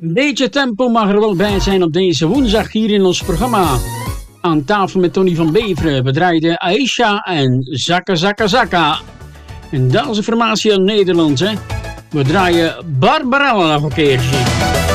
Een beetje tempo mag er wel bij zijn op deze woensdag hier in ons programma. Aan tafel met Tony van Beveren. We draaiden Aisha en Zakka Zakka Zakka. En dat is een formatie uit Nederland, hè. We draaien Barbarella nog een keertje.